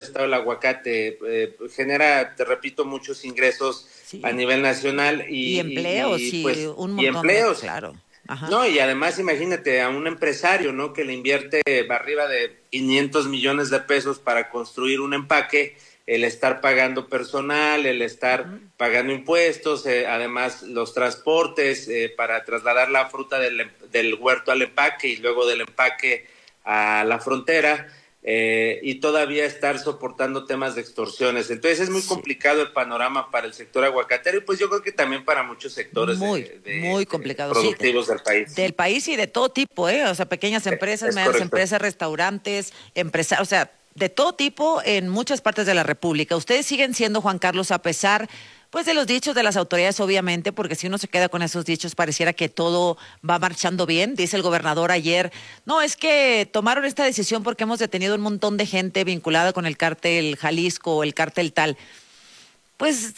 estado el aguacate. Genera, te repito, muchos ingresos Sí. a nivel nacional Y empleos y pues un y montón de, empleos. claro. Ajá. No, y además imagínate a un empresario, ¿no? Que le invierte arriba de 500 millones de pesos para construir un empaque, el estar pagando personal, el estar pagando impuestos, además los transportes para trasladar la fruta del huerto al empaque y luego del empaque a la frontera. Y todavía estar soportando temas de extorsiones. Entonces es muy Sí. complicado el panorama para el sector aguacatero y pues yo creo que también para muchos sectores Muy complicado, sí, productivos del país. del país y de todo tipo, ¿eh? O sea, pequeñas empresas, Es medianas correcto. empresas, restaurantes, empresas, o sea, de todo tipo en muchas partes de la República. Ustedes siguen siendo, Juan Carlos, a pesar, pues, de los dichos de las autoridades, obviamente, porque si uno se queda con esos dichos, pareciera que todo va marchando bien. Dice el gobernador ayer, no, es que tomaron esta decisión porque hemos detenido un montón de gente vinculada con el cártel Jalisco o el cártel tal. Pues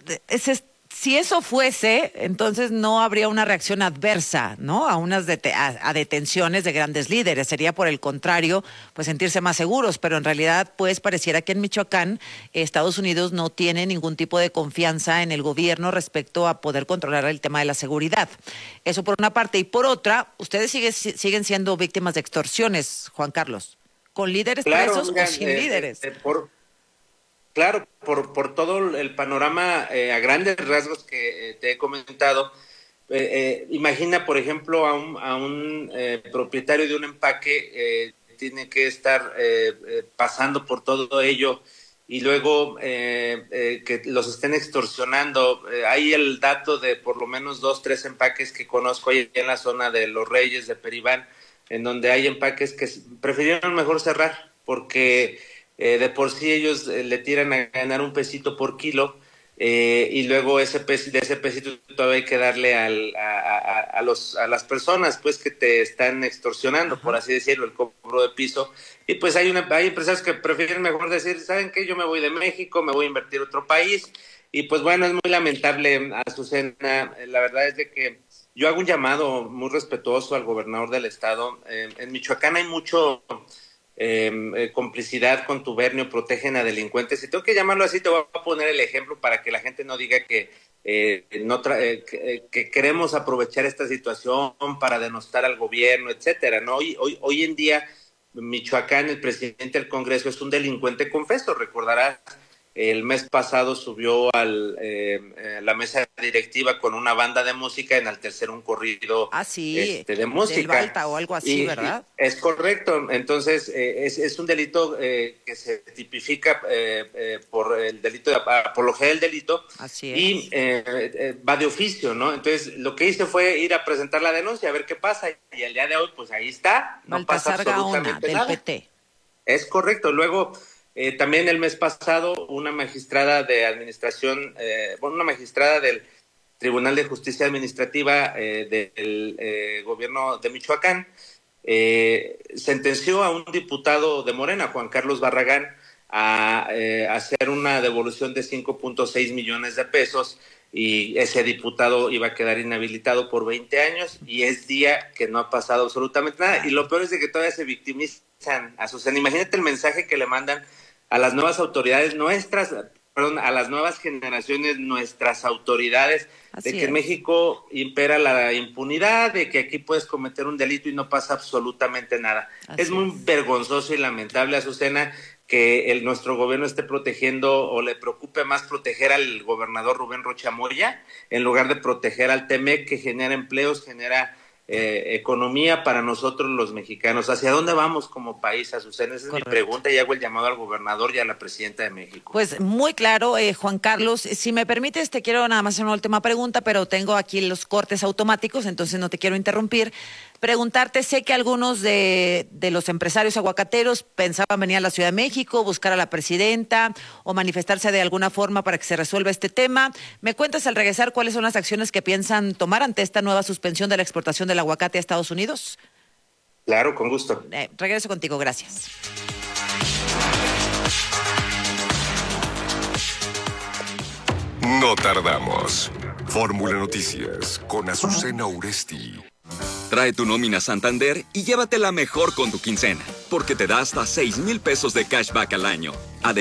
si eso fuese, entonces no habría una reacción adversa, ¿no? A unas a detenciones de grandes líderes. Sería por el contrario, pues sentirse más seguros. Pero en realidad, pues pareciera que en Michoacán, Estados Unidos no tiene ningún tipo de confianza en el gobierno respecto a poder controlar el tema de la seguridad. Eso por una parte. Y por otra, ustedes siguen siendo víctimas de extorsiones, Juan Carlos, con líderes Claro, presos o mira, sin líderes. claro, por todo el panorama a grandes rasgos que te he comentado, imagina, por ejemplo, a un propietario de un empaque, tiene que estar pasando por todo ello y luego que los estén extorsionando. Hay el dato de por lo menos 2, 3 empaques que conozco ahí en la zona de Los Reyes, de Peribán, en donde hay empaques que prefirieron mejor cerrar porque de por sí ellos le tiran a ganar un pesito por kilo, y luego de ese pesito todavía hay que darle a las personas pues que te están extorsionando, por Ajá. así decirlo, el cobro de piso. Y pues hay empresarios que prefieren mejor decir, ¿saben qué? Yo me voy de México, me voy a invertir a otro país. Y pues bueno, es muy lamentable, Azucena. La verdad es de que yo hago un llamado muy respetuoso al gobernador del estado. En Michoacán hay mucho complicidad, contubernio, protegen a delincuentes. Y tengo que llamarlo así, te voy a poner el ejemplo para que la gente no diga que que queremos aprovechar esta situación para denostar al gobierno, etcétera, ¿no? Hoy en día, Michoacán, el presidente del Congreso es un delincuente confeso, recordarás. El mes pasado subió la mesa directiva con una banda de música, enaltecer un corrido Ah, sí, de del música. Balta o algo así, Y ¿verdad? es correcto. Entonces, es un delito que se tipifica por el delito de apología del delito Así y es. va de oficio, ¿no? Entonces, lo que hice fue ir a presentar la denuncia, a ver qué pasa. Y el día de hoy, pues ahí está, no pasa Baltasar Gaona, absolutamente del nada. PT. Es correcto. Luego, también el mes pasado, una magistrada de administración, una magistrada del Tribunal de Justicia Administrativa del gobierno de Michoacán, sentenció a un diputado de Morena, Juan Carlos Barragán, a hacer una devolución de 5.6 millones de pesos, y ese diputado iba a quedar inhabilitado por 20 años y es día que no ha pasado absolutamente nada. Y Claro. lo peor es de que todavía se victimizan, Azucena. Imagínate el mensaje que le mandan a las nuevas autoridades nuestras, perdón, a las nuevas generaciones, nuestras autoridades, de Así que en es. México impera la impunidad, de que aquí puedes cometer un delito y no pasa absolutamente nada. Es Así muy es. vergonzoso y lamentable, Azucena, que nuestro gobierno esté protegiendo o le preocupe más proteger al gobernador Rubén Rocha Moya en lugar de proteger al TEMEC, que genera empleos, genera economía para nosotros los mexicanos. ¿Hacia dónde vamos como país, Azucena? Esa es mi Correcto. pregunta y hago el llamado al gobernador y a la presidenta de México. Pues muy claro, Juan Carlos. Si me permites, te quiero nada más hacer una última pregunta, pero tengo aquí los cortes automáticos, entonces no te quiero interrumpir. Preguntarte, sé que algunos de los empresarios aguacateros pensaban venir a la Ciudad de México, buscar a la presidenta o manifestarse de alguna forma para que se resuelva este tema. ¿Me cuentas al regresar cuáles son las acciones que piensan tomar ante esta nueva suspensión de la exportación del aguacate a Estados Unidos? Claro, con gusto. Regreso contigo, gracias. No tardamos. Fórmula Noticias con Azucena Uresti. Trae tu nómina Santander y llévatela mejor con tu quincena, porque te da hasta 6,000 pesos de cashback al año.